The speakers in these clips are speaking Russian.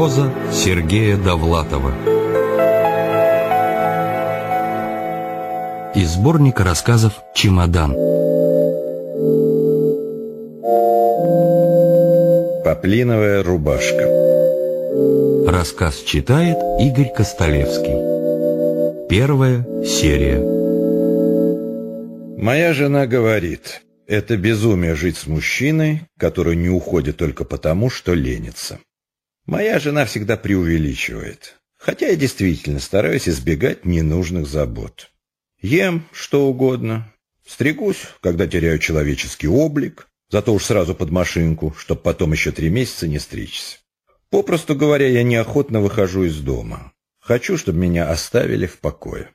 Проза Сергея Довлатова. Из сборника рассказов «Чемодан». Поплиновая рубашка. Рассказ читает Игорь Костолевский. Первая серия. Моя жена говорит, это безумие жить с мужчиной, который не уходит только потому, что ленится. Моя жена всегда преувеличивает, хотя я действительно стараюсь избегать ненужных забот. Ем что угодно, стригусь, когда теряю человеческий облик, зато уж сразу под машинку, чтоб потом еще 3 месяца не стричься. Попросту говоря, я неохотно выхожу из дома. Хочу, чтобы меня оставили в покое.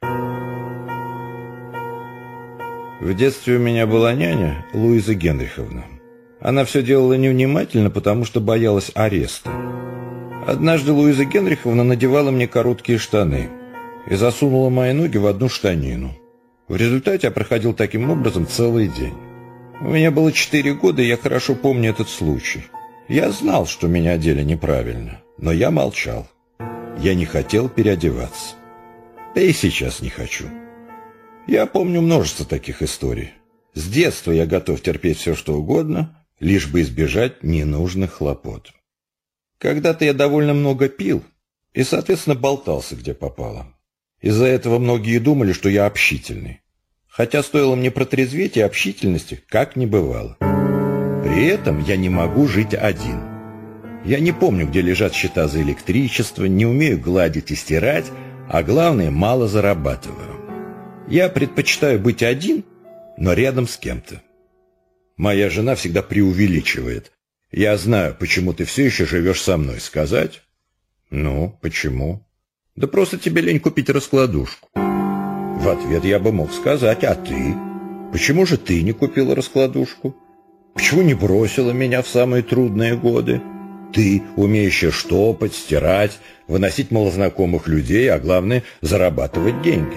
В детстве у меня была няня Луиза Генриховна. Она все делала невнимательно, потому что боялась ареста. Однажды Луиза Генриховна надевала мне короткие штаны и засунула мои ноги в одну штанину. В результате я проходил таким образом целый день. У меня было 4 года, и я хорошо помню этот случай. Я знал, что меня одели неправильно, но я молчал. Я не хотел переодеваться. Да и сейчас не хочу. Я помню множество таких историй. С детства я готов терпеть все, что угодно, лишь бы избежать ненужных хлопот. Когда-то я довольно много пил и, соответственно, болтался, где попало. Из-за этого многие думали, что я общительный. Хотя стоило мне протрезветь, и общительности как не бывало. При этом я не могу жить один. Я не помню, где лежат счета за электричество, не умею гладить и стирать, а главное, мало зарабатываю. Я предпочитаю быть один, но рядом с кем-то. Моя жена всегда преувеличивает. Я знаю, почему ты все еще живешь со мной. Сказать? Ну, почему? Да просто тебе лень купить раскладушку. В ответ я бы мог сказать, а ты? Почему же ты не купила раскладушку? Почему не бросила меня в самые трудные годы? Ты, умеющая штопать, стирать, выносить малознакомых людей, а главное, зарабатывать деньги.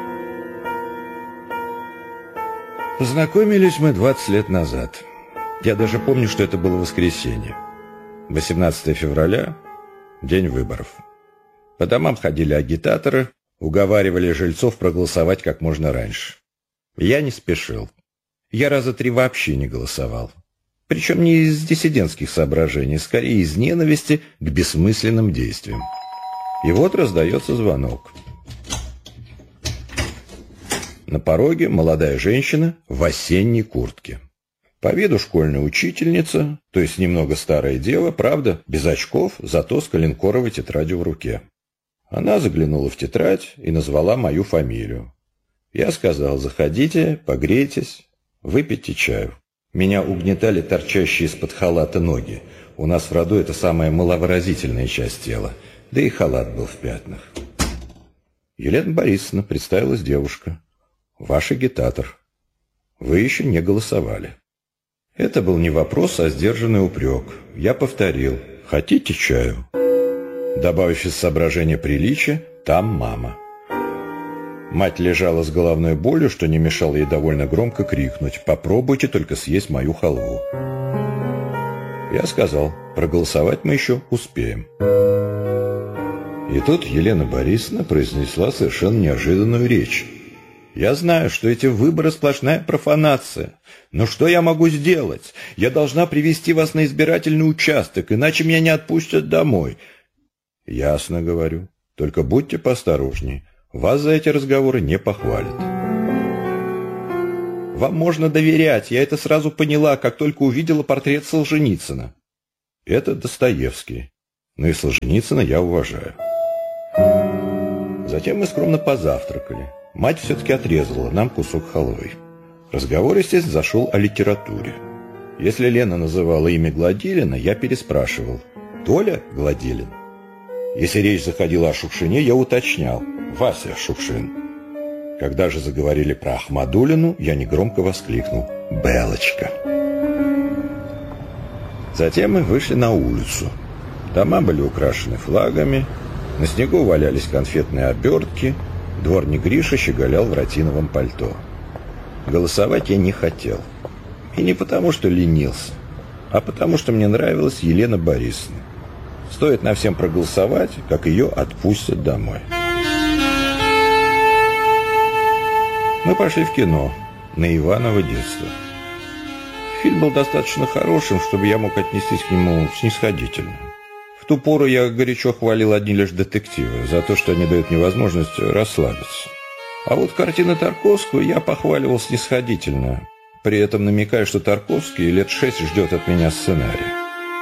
Познакомились мы 20 лет назад. Я даже помню, что это было воскресенье. 18 февраля, день выборов. По домам ходили агитаторы, уговаривали жильцов проголосовать как можно раньше. Я не спешил. Я раза 3 вообще не голосовал. Причем не из диссидентских соображений, скорее из ненависти к бессмысленным действиям. И вот раздается звонок. На пороге молодая женщина в осенней куртке. По виду школьная учительница, то есть немного старая дева, правда, без очков, зато с коленкоровой тетрадью в руке. Она заглянула в тетрадь и назвала мою фамилию. Я сказал, заходите, погрейтесь, выпейте чаю. Меня угнетали торчащие из-под халата ноги. У нас в роду это самая маловыразительная часть тела, да и халат был в пятнах. Елена Борисовна, представилась девушка. Ваш агитатор. Вы еще не голосовали. Это был не вопрос, а сдержанный упрек. Я повторил. Хотите чаю? Добавив из соображения приличия, там мама. Мать лежала с головной болью, что не мешало ей довольно громко крикнуть. Попробуйте только съесть мою халву. Я сказал, проголосовать мы еще успеем. И тут Елена Борисовна произнесла совершенно неожиданную речь. Я знаю, что эти выборы сплошная профанация. Но что я могу сделать? Я должна привести вас на избирательный участок, иначе меня не отпустят домой. Ясно, говорю. Только будьте поосторожней. Вас за эти разговоры не похвалят. Вам можно доверять. Я это сразу поняла, как только увидела портрет Солженицына. Это Достоевский. Но и Солженицына я уважаю. Затем мы скромно позавтракали. Мать все-таки отрезала нам кусок халвы. Разговор, естественно, зашел о литературе. Если Лена называла имя Гладилина, я переспрашивал. Толя Гладилин? Если речь заходила о Шукшине, я уточнял. Вася Шукшин. Когда же заговорили про Ахмадуллину, я негромко воскликнул. Белочка. Затем мы вышли на улицу. Дома были украшены флагами. На снегу валялись конфетные обертки. Дворник Гриша щеголял в ротиновом пальто. Голосовать я не хотел. И не потому, что ленился, а потому, что мне нравилась Елена Борисовна. Стоит на всем проголосовать, как ее отпустят домой. Мы пошли в кино на Иваново детство. Фильм был достаточно хорошим, чтобы я мог отнестись к нему снисходительно. В ту пору я горячо хвалил одни лишь детективы за то, что они дают мне возможность расслабиться. А вот картины Тарковского я похваливал снисходительно, при этом намекая, что Тарковский лет 6 ждет от меня сценария.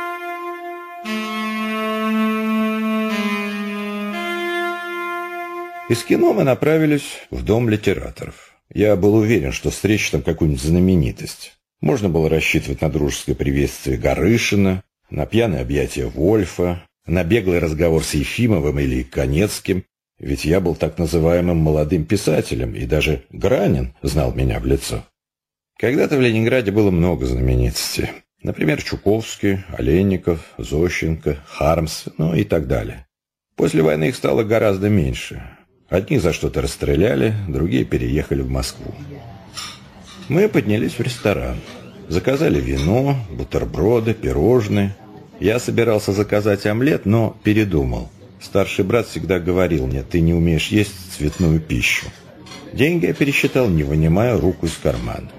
Из кино мы направились в Дом литераторов. Я был уверен, что встречу там какую-нибудь знаменитость. Можно было рассчитывать на дружеское приветствие Горышина, на пьяное объятие Вольфа, на беглый разговор с Ефимовым или Конецким, ведь я был так называемым молодым писателем, и даже Гранин знал меня в лицо. Когда-то в Ленинграде было много знаменитостей. Например, Чуковский, Олейников, Зощенко, Хармс, ну и так далее. После войны их стало гораздо меньше. Одних за что-то расстреляли, другие переехали в Москву. Мы поднялись в ресторан. Заказали вино, бутерброды, пирожные. Я собирался заказать омлет, но передумал. Старший брат всегда говорил мне: ты не умеешь есть цветную пищу. Деньги я пересчитал, не вынимая руку из кармана.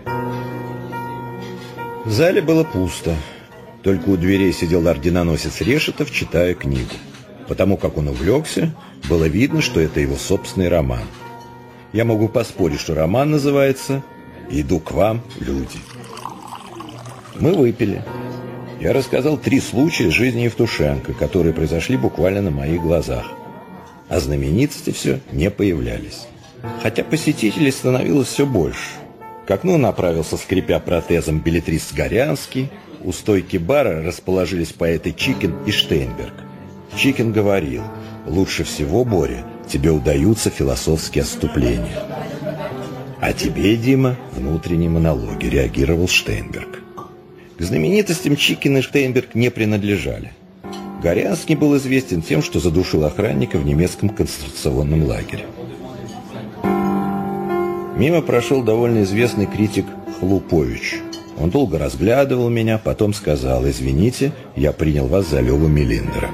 В зале было пусто. Только у дверей сидел орденоносец Решетов, читая книгу. Потому как он увлекся, было видно, что это его собственный роман. Я могу поспорить, что роман называется «Иду к вам, люди». Мы выпили. Я рассказал 3 случая из жизни Евтушенко, которые произошли буквально на моих глазах. А знаменитости все не появлялись. Хотя посетителей становилось все больше. К окну направился, скрипя протезом, беллетрист Горянский. У стойки бара расположились поэты Чикин и Штейнберг. Чикин говорил: лучше всего, Боря, тебе удаются философские отступления. А тебе, Дима, внутренние монологи, реагировал Штейнберг. К знаменитостям Чикин и Штейнберг не принадлежали. Горянский был известен тем, что задушил охранника в немецком концентрационном лагере. Мимо прошел довольно известный критик Хлупович. Он долго разглядывал меня, потом сказал: извините, я принял вас за Леву Мелиндера.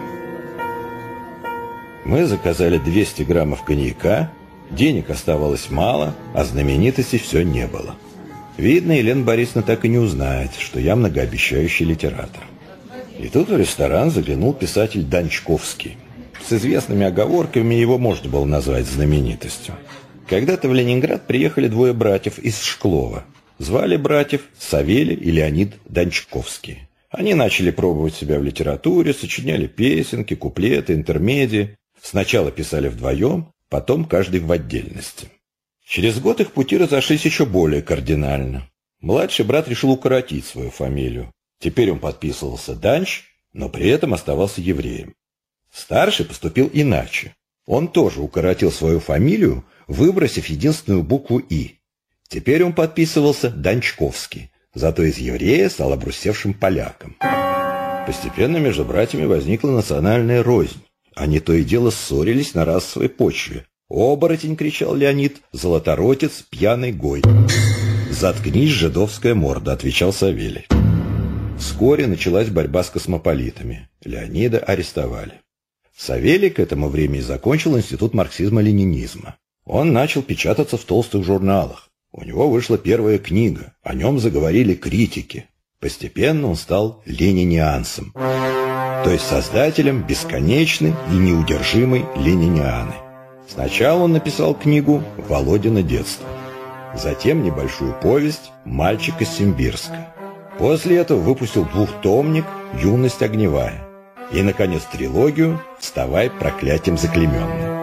Мы заказали 200 граммов коньяка, денег оставалось мало, а знаменитостей все не было. Видно, Елена Борисовна так и не узнает, что я многообещающий литератор. И тут в ресторан заглянул писатель Дончковский. С известными оговорками его можно было назвать знаменитостью. Когда-то в Ленинград приехали 2 братьев из Шклова. Звали братьев Савелий и Леонид Дончковский. Они начали пробовать себя в литературе, сочиняли песенки, куплеты, интермедии. Сначала писали вдвоем, потом каждый в отдельности. Через год их пути разошлись еще более кардинально. Младший брат решил укоротить свою фамилию. Теперь он подписывался Данч, но при этом оставался евреем. Старший поступил иначе. Он тоже укоротил свою фамилию, выбросив единственную букву «и». Теперь он подписывался Дончковский, зато из еврея стал обрусевшим поляком. Постепенно между братьями возникла национальная рознь. Они то и дело ссорились на расовой почве. «Оборотень!» — кричал Леонид, «золоторотец, пьяный гой!» «Заткнись, жидовская морда!» — отвечал Савелий. Вскоре началась борьба с космополитами. Леонида арестовали. Савелий к этому времени закончил институт марксизма-ленинизма. Он начал печататься в толстых журналах. У него вышла первая книга. О нем заговорили критики. Постепенно он стал ленинианцем, то есть создателем бесконечной и неудержимой ленинианы. Сначала он написал книгу «Володино детство», затем небольшую повесть «Мальчик из Симбирска». После этого выпустил 2-томник «Юность огневая» и, наконец, трилогию «Вставай, проклятием заклейменный».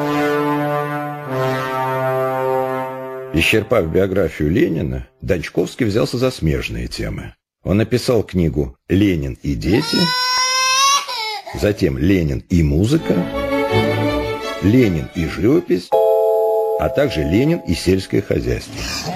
Исчерпав биографию Ленина, Дончковский взялся за смежные темы. Он написал книгу «Ленин и дети», затем «Ленин и музыка», «Ленин и живопись», а также «Ленин и сельское хозяйство».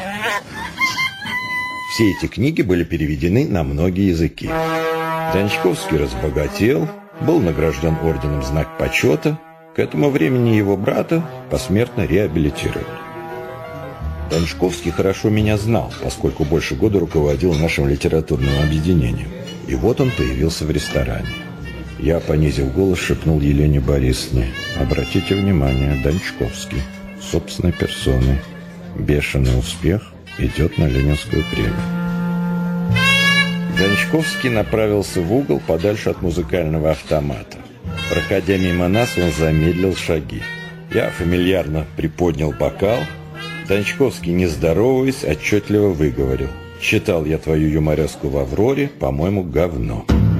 Все эти книги были переведены на многие языки. Дончковский разбогател, был награжден орденом «Знак почета». К этому времени его брата посмертно реабилитировали. Дончковский хорошо меня знал, поскольку больше года руководил нашим литературным объединением. И вот он появился в ресторане. Я, понизив голос, шепнул Елене Борисовне: «Обратите внимание, Дончковский, собственной персоной. Бешеный успех, идет на Ленинскую премию». Дончковский направился в угол подальше от музыкального автомата. Проходя мимо нас, он замедлил шаги. Я фамильярно приподнял бокал. Дончковский, не здороваясь, отчетливо выговорил: «Читал я твою юмореску в «Авроре», по-моему, говно».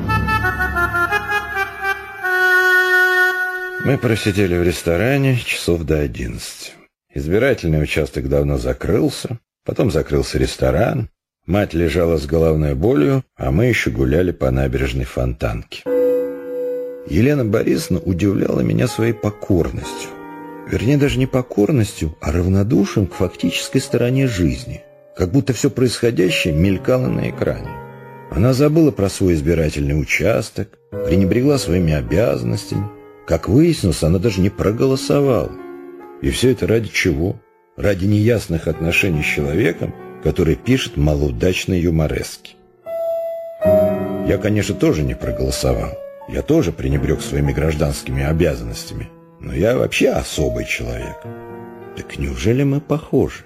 Мы просидели в ресторане часов до 11. Избирательный участок давно закрылся, потом закрылся ресторан. Мать лежала с головной болью, а мы еще гуляли по набережной Фонтанки. Елена Борисовна удивляла меня своей покорностью. Вернее, даже не покорностью, а равнодушием к фактической стороне жизни. Как будто все происходящее мелькало на экране. Она забыла про свой избирательный участок, пренебрегла своими обязанностями. Как выяснилось, она даже не проголосовала. И все это ради чего? Ради неясных отношений с человеком, который пишет малоудачные юморески. Я, конечно, тоже не проголосовал. Я тоже пренебрег своими гражданскими обязанностями. Но я вообще особый человек. Так неужели мы похожи?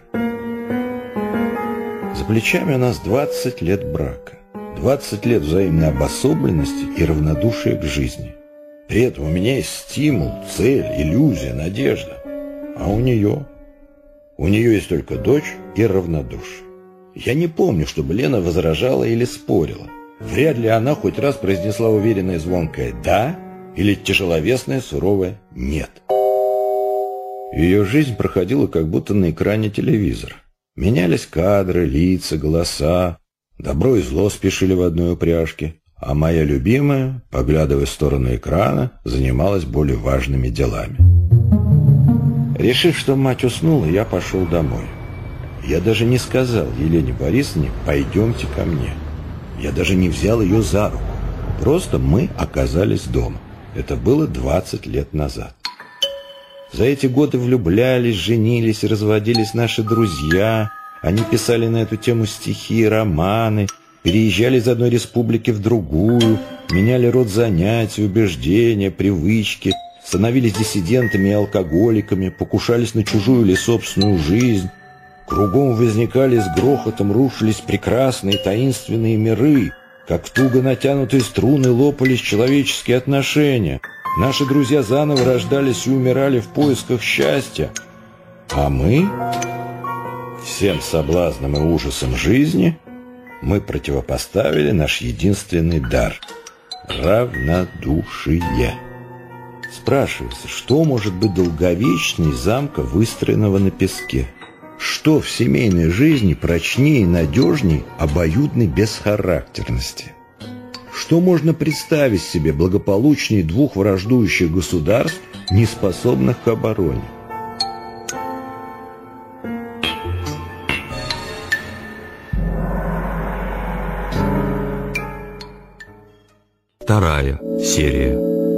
За плечами у нас 20 лет брака. 20 лет взаимной обособленности и равнодушия к жизни. При этом у меня есть стимул, цель, иллюзия, надежда. А у нее? У нее есть только дочь и равнодушие. Я не помню, чтобы Лена возражала или спорила. Вряд ли она хоть раз произнесла уверенное звонкое «да» или тяжеловесное суровое «нет». Ее жизнь проходила как будто на экране телевизора. Менялись кадры, лица, голоса. Добро и зло спешили в одной упряжке. А моя любимая, поглядывая в сторону экрана, занималась более важными делами. Решив, что мать уснула, я пошел домой. Я даже не сказал Елене Борисовне: «Пойдемте ко мне». Я даже не взял ее за руку. Просто мы оказались дома. Это было 20 лет назад. За эти годы влюблялись, женились и разводились наши друзья. Они писали на эту тему стихи, романы, переезжали из одной республики в другую, меняли род занятий, убеждения, привычки, становились диссидентами и алкоголиками, покушались на чужую или собственную жизнь. Кругом возникали с грохотом, рушились прекрасные таинственные миры, как в туго натянутые струны лопались человеческие отношения. Наши друзья заново рождались и умирали в поисках счастья. А мы, всем соблазнам и ужасам жизни, мы противопоставили наш единственный дар – равнодушие. Спрашивается, что может быть долговечней замка, выстроенного на песке? Что в семейной жизни прочнее и надежней обоюдной бесхарактерности? Что можно представить себе благополучнее двух враждующих государств, не способных к обороне? Вторая серия.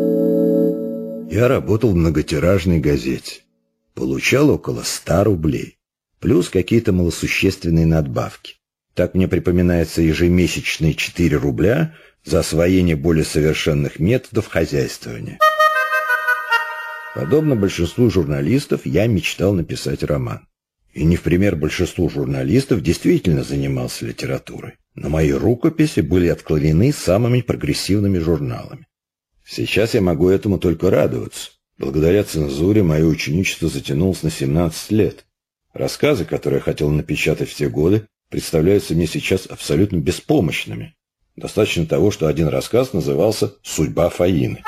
Я работал в многотиражной газете. Получал около 100 рублей. Плюс какие-то малосущественные надбавки. Так мне припоминается ежемесячные 4 рубля за освоение более совершенных методов хозяйствования. Подобно большинству журналистов, я мечтал написать роман. И не в пример большинству журналистов действительно занимался литературой. Но мои рукописи были отклонены самыми прогрессивными журналами. Сейчас я могу этому только радоваться. Благодаря цензуре мое ученичество затянулось на 17 лет. Рассказы, которые я хотел напечатать в те годы, представляются мне сейчас абсолютно беспомощными. Достаточно того, что один рассказ назывался «Судьба Фаины».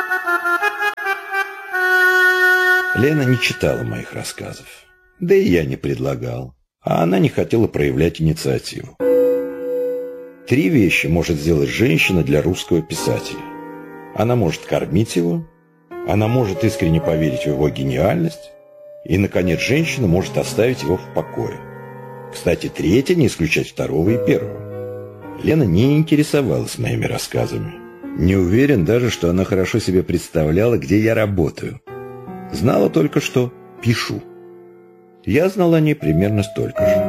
Лена не читала моих рассказов. Да и я не предлагал. А она не хотела проявлять инициативу. 3 вещи может сделать женщина для русского писателя. Она может кормить его, она может искренне поверить в его гениальность, и, наконец, женщина может оставить его в покое. Кстати, 3 не исключать 2 и 1. Лена не интересовалась моими рассказами. Не уверен даже, что она хорошо себе представляла, где я работаю. Знала только, что пишу. Я знал о ней примерно столько же.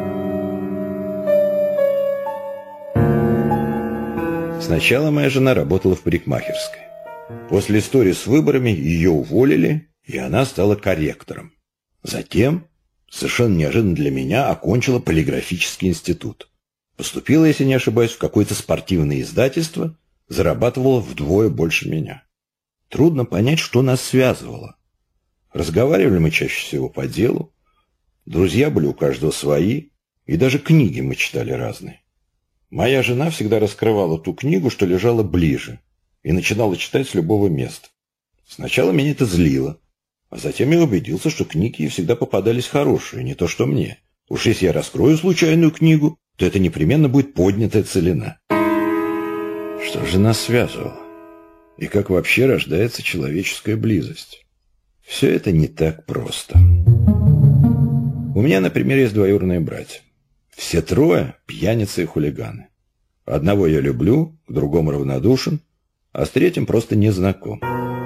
Сначала моя жена работала в парикмахерской. После истории с выборами ее уволили, и она стала корректором. Затем, совершенно неожиданно для меня, окончила полиграфический институт. Поступила, если не ошибаюсь, в какое-то спортивное издательство, зарабатывала вдвое больше меня. Трудно понять, что нас связывало. Разговаривали мы чаще всего по делу, друзья были у каждого свои, и даже книги мы читали разные. Моя жена всегда раскрывала ту книгу, что лежала ближе, и начинала читать с любого места. Сначала меня это злило, а затем я убедился, что книги ей всегда попадались хорошие, не то что мне. Уж если я раскрою случайную книгу, то это непременно будет поднятая целина. Что же нас связывало? И как вообще рождается человеческая близость? Все это не так просто. У меня, например, есть двоюродные братья. Все трое пьяницы и хулиганы. Одного я люблю, к другому равнодушен, а с третьим просто не знаком.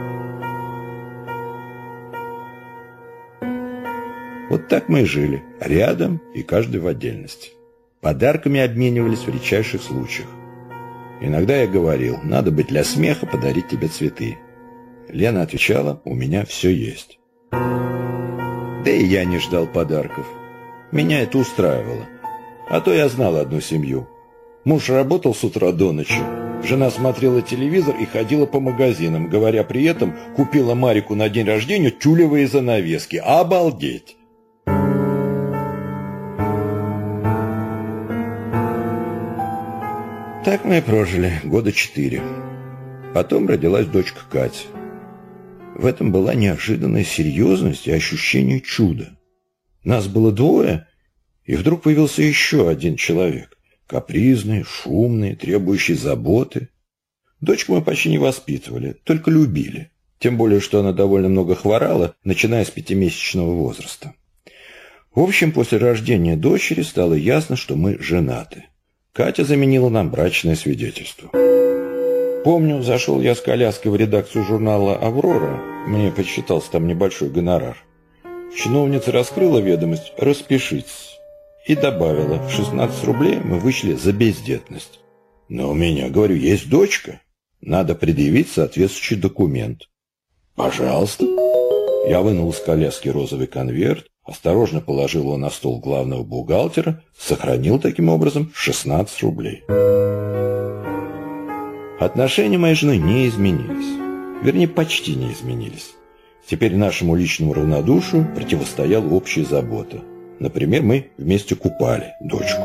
Вот так мы и жили, рядом и каждый в отдельности. Подарками обменивались в редчайших случаях. Иногда я говорил, надо бы для смеха подарить тебе цветы. Лена отвечала, у меня все есть. Да и я не ждал подарков. Меня это устраивало. А то я знал одну семью. Муж работал с утра до ночи. Жена смотрела телевизор и ходила по магазинам, говоря при этом, купила Марику на день рождения тюлевые занавески. Обалдеть! Так мы и прожили года 4. Потом родилась дочка Катя. В этом была неожиданная серьезность и ощущение чуда. Нас было 2, и вдруг появился еще один человек. Капризный, шумный, требующий заботы. Дочку мы почти не воспитывали, только любили. Тем более, что она довольно много хворала, начиная с 5-месячного возраста. В общем, после рождения дочери стало ясно, что мы женаты. Катя заменила нам брачное свидетельство. Помню, зашел я с коляской в редакцию журнала «Аврора». Мне подсчитался там небольшой гонорар. Чиновница раскрыла ведомость «Распишитесь» и добавила, в 16 рублей мы вышли за бездетность. Но у меня, говорю, есть дочка. Надо предъявить соответствующий документ. Пожалуйста. Я вынул из коляски розовый конверт, осторожно положил его на стол главного бухгалтера, сохранил таким образом 16 рублей. Отношения моей жены не изменились. Вернее, почти не изменились. Теперь нашему личному равнодушию противостояла общая забота. Например, мы вместе купали дочку.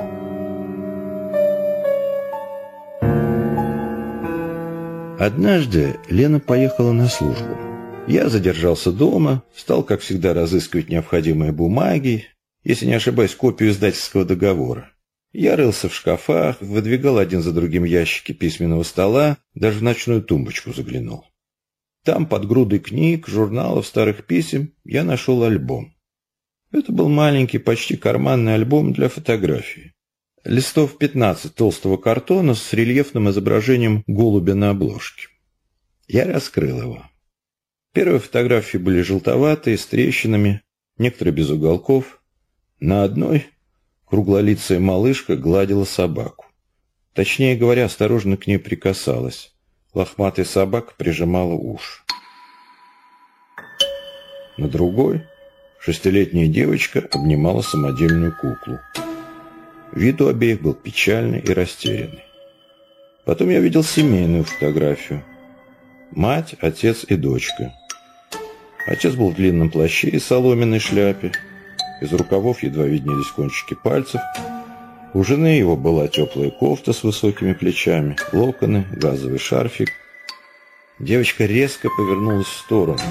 Однажды Лена поехала на службу. Я задержался дома, стал, как всегда, разыскивать необходимые бумаги, если не ошибаюсь, копию издательского договора. Я рылся в шкафах, выдвигал один за другим ящики письменного стола, даже в ночную тумбочку заглянул. Там, под грудой книг, журналов, старых писем, я нашел альбом. Это был маленький, почти карманный альбом для фотографий. Листов 15 толстого картона с рельефным изображением голубя на обложке. Я раскрыл его. Первые фотографии были желтоватые, с трещинами, некоторые без уголков. На одной круглолицая малышка гладила собаку. Точнее говоря, осторожно к ней прикасалась. Лохматая собака прижимала уши. На другой 6-летняя девочка обнимала самодельную куклу. Вид у обеих был печальный и растерянный. Потом я видел семейную фотографию. Мать, отец и дочка. Отец был в длинном плаще и соломенной шляпе. Из рукавов едва виднелись кончики пальцев. У жены его была теплая кофта с высокими плечами, локоны, газовый шарфик. Девочка резко повернулась в сторону.